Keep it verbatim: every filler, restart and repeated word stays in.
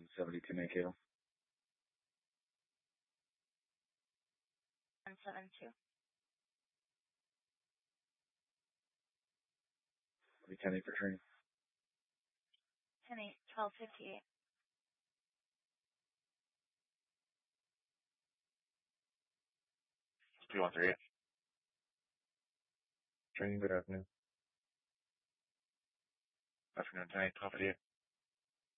seventy-two Mankato. one seven two. ten eight for training. ten eight, twelve fifty-eight. two one three eight. Training, good afternoon. Afternoon, ten eight, twelve fifty-eight.